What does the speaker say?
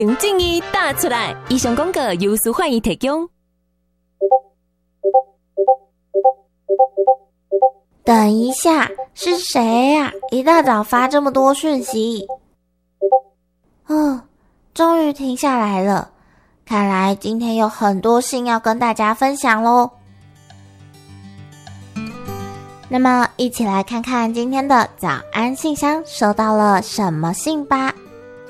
正义打出来！以上广告由苏焕仪提供。 等一下，是谁呀？一大早发这么多讯息。终于停下来了。看来今天有很多信要跟大家分享咯。那么一起来看看今天的早安信箱收到了什么信吧。